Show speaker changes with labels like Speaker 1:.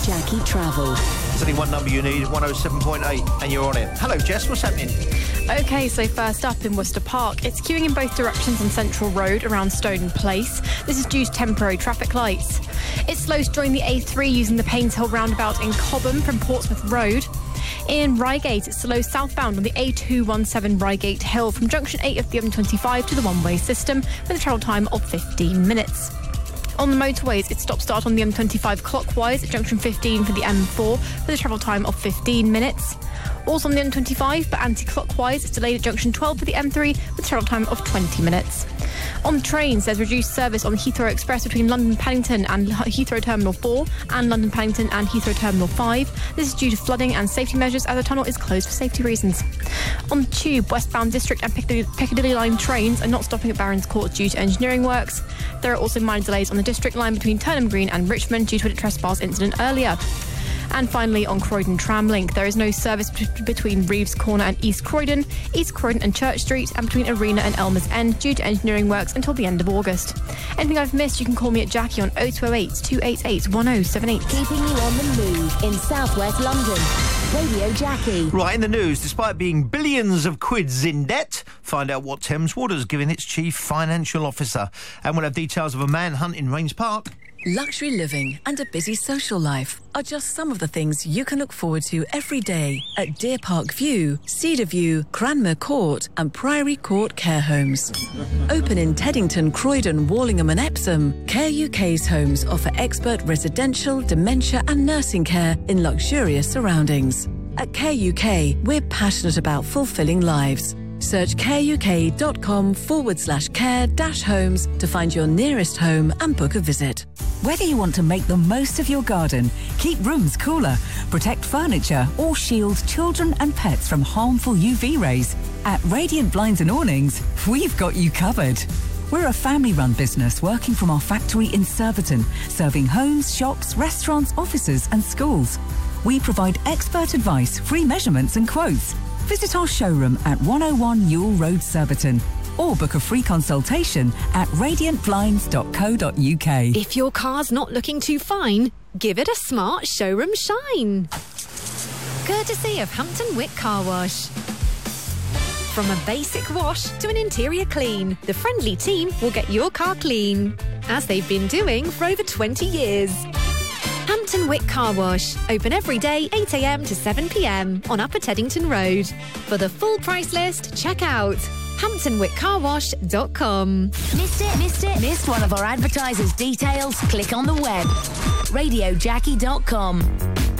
Speaker 1: Jackie Travel.
Speaker 2: There's only one number you need, 107.8, and you're on it. Hello, Jess, what's happening?
Speaker 3: OK, so first up in Worcester Park, it's queuing in both directions on Central Road around Stone Place. This is due to temporary traffic lights. It slows during the A3 using the Paynes Hill roundabout in Cobham from Portsmouth Road. In Reigate, it's slow southbound on the A217 Reigate Hill from junction 8 of the M25 to the one-way system with a travel time of 15 minutes. On the motorways, it's stop-start on the M25 clockwise at junction 15 for the M4 with a travel time of 15 minutes. Also on the M25, but anti-clockwise, it's delayed at junction 12 for the M3 with a travel time of 20 minutes. On the trains, there's reduced service on the Heathrow Express between London Paddington and Heathrow Terminal 4 and London Paddington and Heathrow Terminal 5. This is due to flooding and safety measures as the tunnel is closed for safety reasons. On the Tube, westbound District and Piccadilly line trains are not stopping at Barons Court due to engineering works. There are also minor delays on the District line between Turnham Green and Richmond due to a trespass incident earlier. And finally, on Croydon Tramlink, there is no service between Reeves Corner and East Croydon and Church Street, and between Arena and Elmer's End due to engineering works until the end of August. Anything I've missed, you can call me at Jackie on 0208 288 1078.
Speaker 1: Keeping you on the move in southwest London. Radio Jackie.
Speaker 2: Right, in the news, despite being billions of quids in debt, find out what Thames Water's giving its chief financial officer. And we'll have details of a manhunt in Rains Park.
Speaker 4: Luxury living and a busy social life are just some of the things you can look forward to every day at Deer Park View, Cedar View, Cranmer Court and Priory Court Care Homes. Open in Teddington, Croydon, Wallingham and Epsom, Care UK's homes offer expert residential, dementia and nursing care in luxurious surroundings. At Care UK, we're passionate about fulfilling lives. Search careuk.com/care-homes to find your nearest home and book a visit.
Speaker 5: Whether you want to make the most of your garden, keep rooms cooler, protect furniture or shield children and pets from harmful UV rays, at Radiant Blinds and Awnings, we've got you covered. We're a family-run business working from our factory in Surbiton, serving homes, shops, restaurants, offices and schools. We provide expert advice, free measurements and quotes. Visit our showroom at 101 Ewell Road, Surbiton, or book a free consultation at radiantblinds.co.uk.
Speaker 6: If your car's not looking too fine, give it a smart showroom shine. Courtesy of Hampton Wick Car Wash. From a basic wash to an interior clean, the friendly team will get your car clean, as they've been doing for over 20 years. Hampton Wick Car Wash. Open every day 8 a.m. to 7 p.m. on Upper Teddington Road. For the full price list, check out hamptonwickcarwash.com.
Speaker 1: Missed one of our advertisers' details? Click on the web. RadioJackie.com.